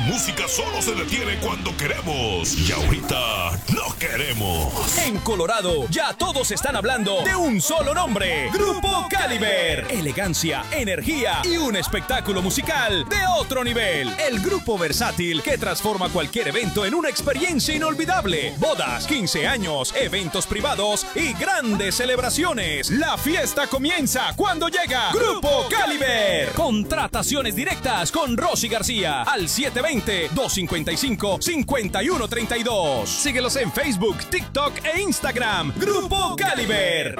música solo se detiene cuando queremos. Y ahorita no queremos. En Colorado, ya todos están hablando de un solo nombre: Grupo Caliber. Elegancia, energía y un espectáculo musical de otro nivel. El grupo versátil que transforma cualquier evento en una experiencia inolvidable. Bodas, 15 años, eventos privados y grandes celebraciones. La fiesta comienza cuando llega Grupo Caliber. Contrataciones directas con Rosy García al 720-255-5132. Síguelos en Facebook, TikTok e Instagram. Grupo Caliber.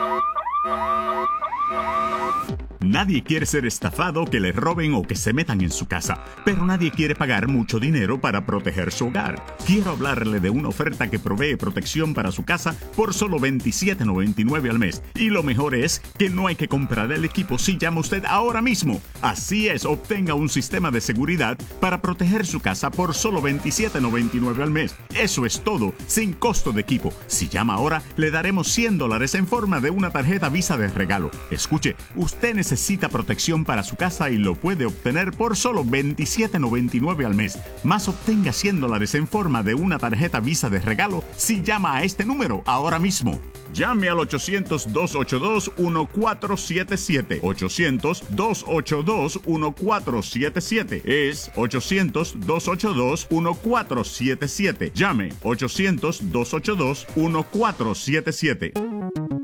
Nadie quiere ser estafado, que le roben o que se metan en su casa, pero nadie quiere pagar mucho dinero para proteger su hogar. Quiero hablarle de una oferta que provee protección para su casa por solo $27.99 al mes. Y lo mejor es que no hay que comprar el equipo si llama usted ahora mismo. Así es, obtenga un sistema de seguridad para proteger su casa por solo $27.99 al mes. Eso es todo, sin costo de equipo. Si llama ahora, le daremos $100 en forma de una tarjeta Visa de regalo. Escuche, usted necesita protección para su casa y lo puede obtener por solo $27.99 al mes. Más, obtenga $100 en forma de una tarjeta Visa de regalo si llama a este número ahora mismo. Llame al 800-282-1477. 800-282-1477. Es 800-282-1477. Llame 800-282-1477.